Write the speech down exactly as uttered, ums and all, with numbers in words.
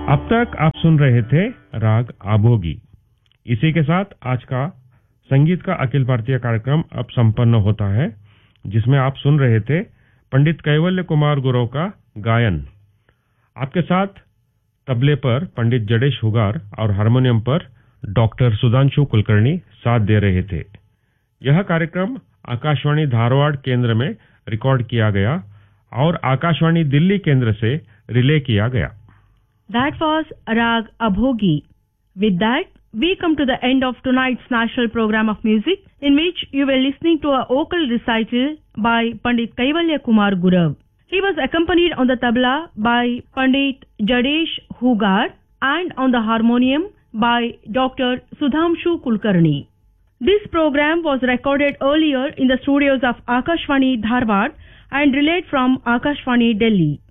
अब तक आप सुन रहे थे राग आभोगी। इसी के साथ आज का संगीत का अखिल भारतीय कार्यक्रम अब संपन्न होता है, जिसमें आप सुन रहे थे पंडित कैवल्य कुमार गुरव का गायन। आपके साथ तबले पर पंडित जडेश हुगार और हारमोनियम पर डॉक्टर सुधांशु कुलकर्णी साथ दे रहे थे। यह कार्यक्रम आकाशवाणी धारवाड़ केंद्र में रिकॉर्ड किया गया और आकाशवाणी दिल्ली केंद्र से रिले किया गया। That was Rag Abhogi. With that, we come to the end of tonight's national program of music, in which you were listening to a vocal recital by Pandit Kaivalya Kumar Gurav. He was accompanied on the tabla by Pandit Jadesh Hugar and on the harmonium by Doctor Sudhamshu Kulkarni. This program was recorded earlier in the studios of Akashvani Dharwad and relayed from Akashvani Delhi.